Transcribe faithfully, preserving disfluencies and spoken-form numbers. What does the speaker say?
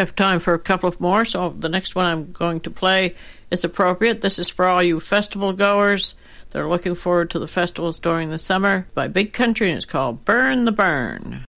have time for a couple of more, so the next one I'm going to play is appropriate. This is for all you festival goers that are looking forward to the festivals during the summer by Big Country, and it's called Burn the Burn.